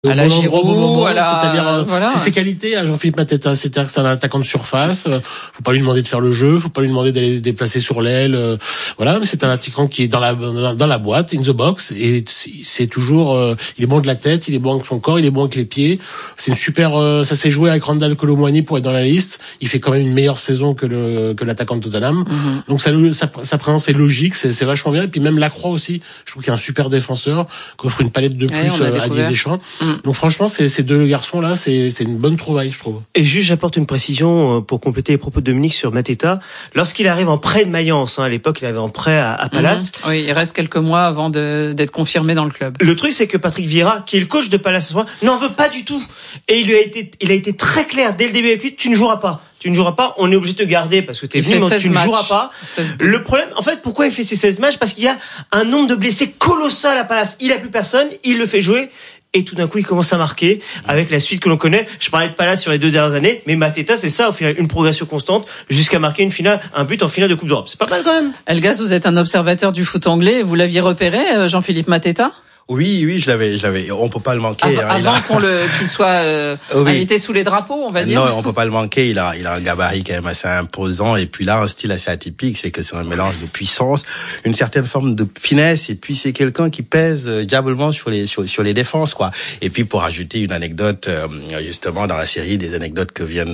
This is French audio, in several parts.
à la Giroud, c'est-à-dire voilà. C'est ses qualités à Jean-Philippe Mateta, c'est-à-dire que c'est un attaquant de surface, faut pas lui demander de faire le jeu, faut pas lui demander d'aller se déplacer sur l'aile, voilà, mais c'est un attaquant qui est dans la boîte, in the box, et c'est toujours il est bon de la tête, il est bon avec son corps, il est bon avec les pieds. C'est une super ça s'est joué avec Randal Kolo Muani pour être dans la liste, il fait quand même une meilleure saison que l'attaquant de Tottenham. Donc sa présence est logique, c'est vachement bien, et puis même Lacroix aussi, je trouve qu'il y a un super défenseur qui offre une palette de plus à Didier Deschamps. Donc franchement, ces deux garçons-là, c'est une bonne trouvaille, je trouve. Et juste, j'apporte une précision pour compléter les propos de Dominique sur Mateta. Lorsqu'il arrive en prêt de Mayence, à l'époque, il arrive en prêt à Palace. Oui, il reste quelques mois avant d'être confirmé dans le club. Le truc, c'est que Patrick Vieira, qui est le coach de Palace, n'en veut pas du tout. Et il a été très clair dès le début avec lui, tu ne joueras pas. On est obligé de te garder parce que t'es venu, mais tu ne joueras pas. Le problème, en fait, pourquoi il fait ces 16 matchs? Parce qu'il y a un nombre de blessés colossal à Palace. Il a plus personne, il le fait jouer. Et tout d'un coup, il commence à marquer avec la suite que l'on connaît. Je parlais de Palace sur les 2 dernières années, mais Mateta, c'est ça, au final, une progression constante jusqu'à marquer un but en finale de Coupe d'Europe. C'est pas mal quand même. Elgas, vous êtes un observateur du foot anglais. Vous l'aviez repéré, Jean-Philippe Mateta? Oui, je l'avais. On peut pas le manquer. Avant qu'il soit invité sous les drapeaux, on va dire. Non, on peut pas le manquer. Il a un gabarit quand même assez imposant, et puis là, un style assez atypique, c'est que c'est un mélange de puissance, une certaine forme de finesse, et puis c'est quelqu'un qui pèse diablement sur les défenses, quoi. Et puis pour ajouter une anecdote, justement dans la série des anecdotes que vient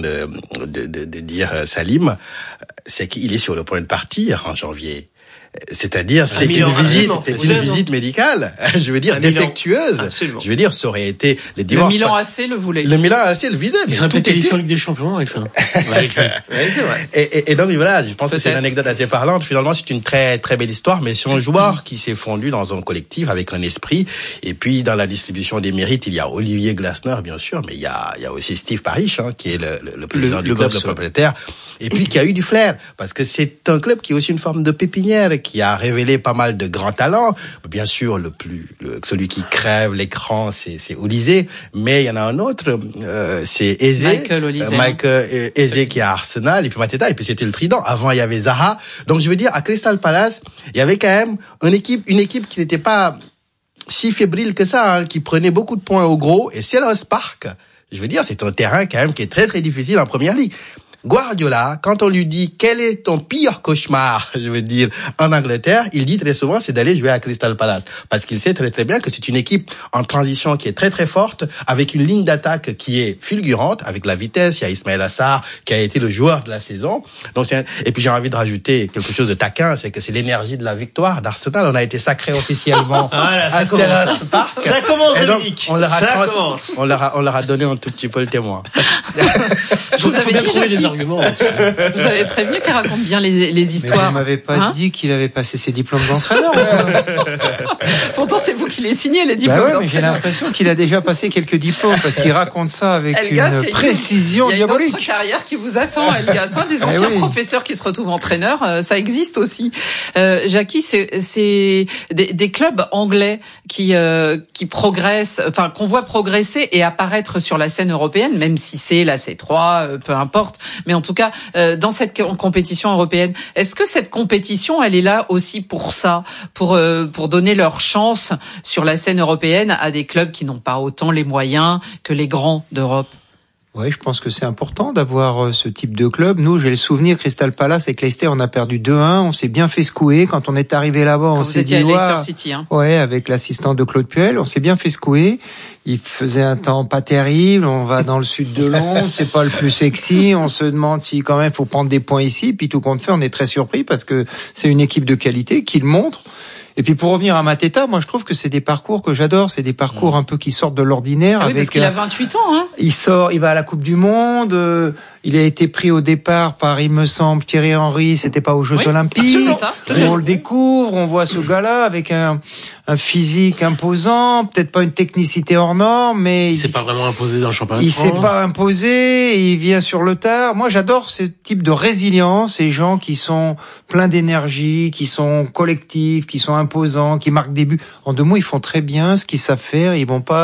de dire Salim, c'est qu'il est sur le point de partir en janvier. C'est-à-dire, c'est une visite médicale, je veux dire, défectueuse. Absolument. Je veux dire, ça aurait été les divorces. Le Milan AC le voulait. Le Milan AC le visait. Il serait peut-être qualifié en Ligue des Champions avec ça. Ouais, c'est vrai. Et donc, voilà, je pense que c'est une anecdote assez parlante. Finalement, c'est une très, très belle histoire, mais c'est un joueur qui s'est fondu dans un collectif avec un esprit. Et puis, dans la distribution des mérites, il y a Olivier Glasner, bien sûr, mais il y a aussi Steve Parish, qui est le président du club, le propriétaire. Et puis, qui a eu du flair. Parce que c'est un club qui est aussi une forme de pépinière, qui a révélé pas mal de grands talents. Bien sûr, celui qui crève l'écran, c'est Olysée, mais il y en a un autre, c'est Eze. Michael Eze qui est à Arsenal, et puis Mateta, et puis c'était le trident. Avant, il y avait Zaha. Donc, je veux dire, à Crystal Palace, il y avait quand même une équipe qui n'était pas si fébrile que ça, qui prenait beaucoup de points au gros, et Selhurst Park, je veux dire, c'est un terrain quand même qui est très très difficile en première ligue. Guardiola, quand on lui dit quel est ton pire cauchemar, je veux dire, en Angleterre, il dit très souvent c'est d'aller jouer à Crystal Palace. Parce qu'il sait très très bien que c'est une équipe en transition qui est très très forte, avec une ligne d'attaque qui est fulgurante, avec la vitesse. Il y a Ismaël Assar qui a été le joueur de la saison. Donc et puis j'ai envie de rajouter quelque chose de taquin, c'est que c'est l'énergie de la victoire d'Arsenal. On a été sacré officiellement à Selhurst Park. Ça commence, Dominique. On leur a donné un tout petit peu le témoin. Je vous avais dit, arguments. Vous avez prévenu qu'il raconte bien les histoires. Mais vous m'avez pas dit qu'il avait passé ses diplômes d'entraîneur. Pourtant, c'est vous qui les signez, les diplômes d'entraîneur. Mais j'ai l'impression qu'il a déjà passé quelques diplômes parce qu'il raconte ça avec une précision diabolique. Il y a une autre carrière qui vous attend, Elgas. Des anciens professeurs qui se retrouvent entraîneurs, ça existe aussi. Jackie, c'est des clubs anglais qui progressent, enfin qu'on voit progresser et apparaître sur la scène européenne, même si c'est la C3, peu importe. Mais en tout cas, dans cette compétition européenne, est-ce que cette compétition, elle est là aussi pour ça, pour donner leur chance sur la scène européenne à des clubs qui n'ont pas autant les moyens que les grands d'Europe? Oui, je pense que c'est important d'avoir ce type de club. Nous, j'ai le souvenir, Crystal Palace avec Leicester, on a perdu 2-1, on s'est bien fait secouer. Quand on est arrivé là-bas, on s'est dit... Vous étiez à Leicester City, hein. Ouais, avec l'assistant de Claude Puel, on s'est bien fait secouer. Il faisait un temps pas terrible, on va dans le sud de Londres, c'est pas le plus sexy, on se demande si quand même faut prendre des points ici, puis tout compte fait, on est très surpris parce que c'est une équipe de qualité qui le montre. Et puis pour revenir à Mateta, moi je trouve que c'est des parcours que j'adore, c'est des parcours un peu qui sortent de l'ordinaire. Ah oui, parce qu'il a 28 ans, hein. Il va à la Coupe du Monde, il a été pris au départ par, il me semble, Thierry Henry, c'était pas aux Jeux Olympiques. Ça. On le découvre, on voit ce gars-là avec un physique imposant, peut-être pas une technicité hors norme, mais il s'est pas vraiment imposé dans le championnat de France. Il s'est pas imposé, il vient sur le tard. Moi, j'adore ce type de résilience, ces gens qui sont pleins d'énergie, qui sont collectifs, qui sont imposants, qui marquent des buts. En 2 mots, ils font très bien ce qu'ils savent faire, ils vont pas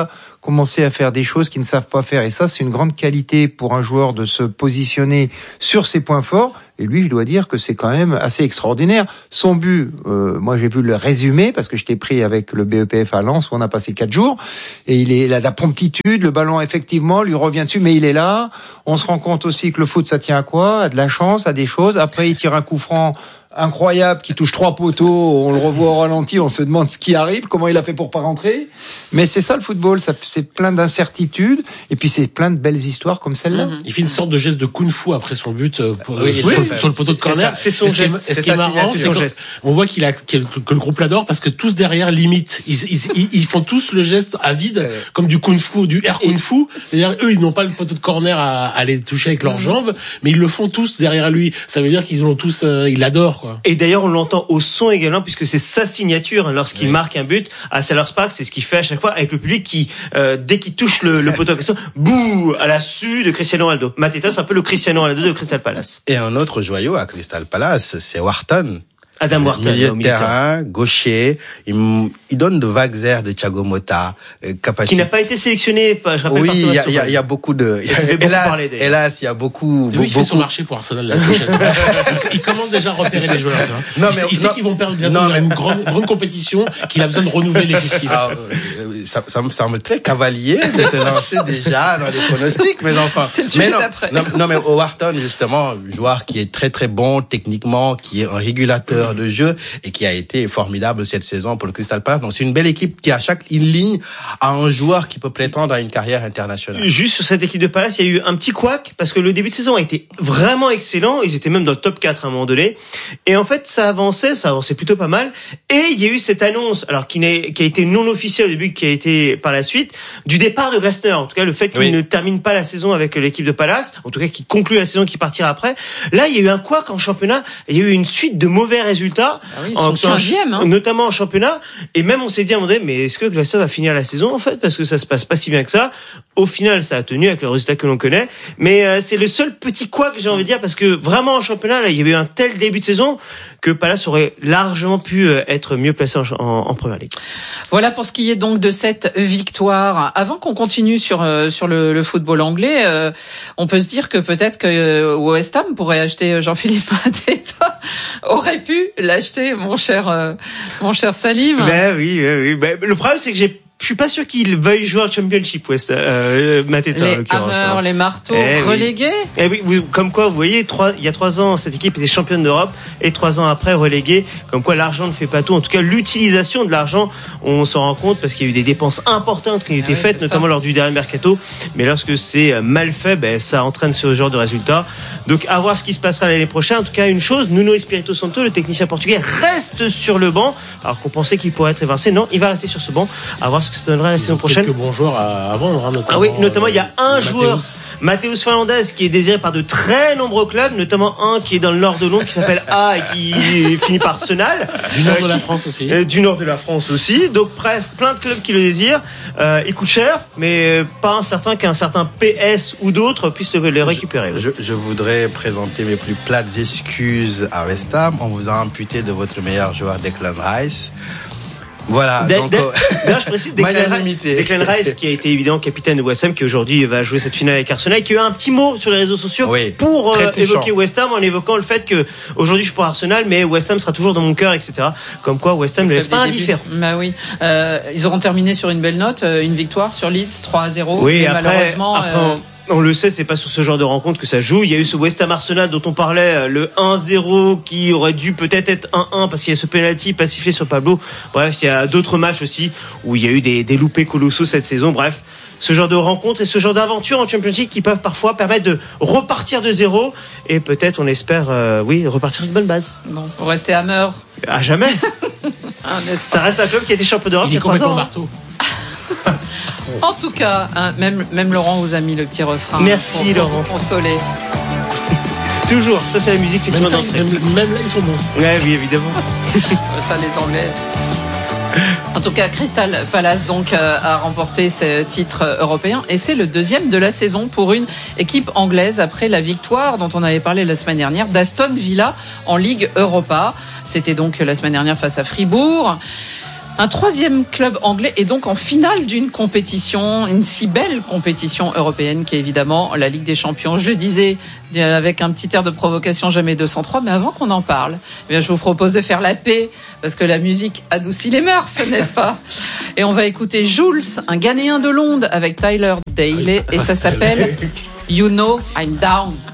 commencer à faire des choses qu'ils ne savent pas faire. Et ça, c'est une grande qualité pour un joueur de se positionner sur ses points forts. Et lui, je dois dire que c'est quand même assez extraordinaire. Son but, moi j'ai vu le résumé parce que je t'ai pris avec le BEPF à Lens où on a passé 4 jours. Et il a de la promptitude, le ballon effectivement lui revient dessus, mais il est là. On se rend compte aussi que le foot ça tient à quoi ? À de la chance, à des choses. Après, il tire un coup franc incroyable qui touche 3 poteaux, on le revoit au ralenti, on se demande ce qui arrive, comment il a fait pour pas rentrer. Mais c'est ça le football, c'est plein d'incertitudes et puis c'est plein de belles histoires comme celle-là. Il fait une sorte de geste de kung-fu après son but sur le poteau de corner. C'est son geste. Ce qui est marrant, c'est qu'on voit que le groupe l'adore parce que tous derrière l'imitent. Ils font tous le geste à vide comme du kung-fu, du air kung-fu. C'est-à-dire eux, ils n'ont pas le poteau de corner à les toucher avec leurs jambes, mais ils le font tous derrière lui. Ça veut dire qu'ils ont tous, ils l'adorent. Et d'ailleurs, on l'entend au son également, puisque c'est sa signature lorsqu'il marque un but à Sellers Park. C'est ce qu'il fait à chaque fois avec le public qui, dès qu'il touche le poteau en question, bouh, à la su de Cristiano Ronaldo. Mateta, c'est un peu le Cristiano Ronaldo de Crystal Palace. Et un autre joyau à Crystal Palace, c'est Wharton. Adam Wharton, milieu de terrain, gaucher, il donne de vagues airs de Thiago Motta, capacité. Qui n'a pas été sélectionné, je rappelle. Oui, il y a beaucoup de, hélas, il y a beaucoup. Il fait son marché pour Arsenal la prochaine. Il commence déjà à repérer les joueurs. Non, mais il sait qu'ils vont perdre bientôt une grande compétition, qu'il a besoin de renouveler l'effectif. Ça me semble très cavalier de se lancer déjà dans les pronostics, mes enfants. C'est le sujet d'après. Non, mais Wharton, justement, joueur qui est très très bon techniquement, qui est un régulateur de jeu et qui a été formidable cette saison pour le Crystal Palace. Donc c'est une belle équipe qui à chaque ligne a un joueur qui peut prétendre à une carrière internationale. Juste sur cette équipe de Palace, il y a eu un petit couac parce que le début de saison a été vraiment excellent. Ils étaient même dans le top 4 à un moment donné. Et en fait, ça avançait plutôt pas mal. Et il y a eu cette annonce, alors qui a été non officielle au début, qui a été par la suite, du départ de Glasner. En tout cas, le fait qu'il ne termine pas la saison avec l'équipe de Palace, en tout cas qu'il conclut la saison, qu'il partira après. Là, il y a eu un couac en championnat. Il y a eu une suite de mauvais résultats, ils sont 15e, notamment en championnat. Et même on s'est dit à un moment donné, mais est-ce que Glasner va finir la saison en fait, parce que ça se passe pas si bien que ça. Au final, ça a tenu avec le résultat que l'on connaît. Mais c'est le seul petit couac, j'ai envie de dire, parce que vraiment en championnat, là, il y avait eu un tel début de saison que Palace aurait largement pu être mieux placé en Première Ligue. Voilà pour ce qui est donc de cette victoire. Avant qu'on continue sur le football anglais, on peut se dire que peut-être que West Ham pourrait acheter Jean-Philippe Mateta. Aurait pu l'acheter, mon cher Salim. Ben oui. Ben, le problème, c'est que je suis pas sûr qu'il veuille jouer en Championship, Mateta, en l'occurrence. Les hammers, les marteaux, relégués. Eh oui, comme quoi, vous voyez, il y a 3 ans, cette équipe était championne d'Europe, et 3 ans après, reléguée. Comme quoi, l'argent ne fait pas tout. En tout cas, l'utilisation de l'argent, on s'en rend compte parce qu'il y a eu des dépenses importantes qui ont été faites, notamment lors du dernier mercato. Mais lorsque c'est mal fait, ça entraîne ce genre de résultats. Donc, à voir ce qui se passera l'année prochaine. En tout cas, une chose, Nuno Espirito Santo, le technicien portugais, reste sur le banc. Alors qu'on pensait qu'il pourrait être évincé. Non, il va rester sur ce banc. À voir ce que ça donnera la saison prochaine. Quelques bons joueurs à vendre, notamment il y a un joueur, Matheus Fernandes, qui est désiré par de très nombreux clubs, notamment un qui est dans le nord de Londres, qui s'appelle A et qui finit par Arsenal. Du nord de la France aussi. Du nord de la France aussi. Donc bref, plein de clubs qui le désirent. Il coûte cher, mais pas certain qu'un certain PS ou d'autres puissent le récupérer. Je voudrais présenter mes plus plates excuses à West Ham. On vous a amputé de votre meilleur joueur, Declan Rice. Voilà. D'ailleurs, je précise Declan Rice, qui a été évidemment capitaine de West Ham, qui aujourd'hui va jouer cette finale avec Arsenal, qui a eu un petit mot sur les réseaux sociaux pour évoquer West Ham, en évoquant le fait que aujourd'hui je suis pour Arsenal, mais West Ham sera toujours dans mon cœur, etc. Comme quoi West Ham ne laisse pas indifférent. Bah oui. Ils auront terminé sur une belle note, une victoire sur Leeds 3-0. Oui, mais après, malheureusement. On le sait, c'est pas sur ce genre de rencontre que ça joue. Il y a eu ce West Ham Arsenal dont on parlait, le 1-0 qui aurait dû peut-être être 1-1 parce qu'il y a ce penalty pas sifflé sur Pablo. Bref, il y a d'autres matchs aussi où il y a eu des loupés colossaux cette saison. Bref, ce genre de rencontres et ce genre d'aventures en Championship qui peuvent parfois permettre de repartir de zéro et peut-être, on espère, repartir d'une bonne base. Bon, pour rester hammer. À jamais. Ça reste un club qui a été champion d'Europe il y a 3 ans. Marteau. En tout cas, même Laurent vous a mis le petit refrain. Merci pour Laurent. Vous consoler. Toujours, ça c'est la musique effectivement d'entrée. Même là ils sont bons. Ouais, oui évidemment. Ça les Anglais. En tout cas, Crystal Palace donc a remporté ce titre européen et c'est le 2e de la saison pour une équipe anglaise après la victoire dont on avait parlé la semaine dernière d'Aston Villa en Ligue Europa. C'était donc la semaine dernière face à Fribourg. Un troisième club anglais est donc en finale d'une compétition, une si belle compétition européenne qui est évidemment la Ligue des Champions. Je le disais avec un petit air de provocation, jamais 203, mais avant qu'on en parle, eh bien, je vous propose de faire la paix parce que la musique adoucit les mœurs, n'est-ce pas? Et on va écouter Jules, un Ghanéen de Londres avec Tyler Daley et ça s'appelle You Know I'm Down.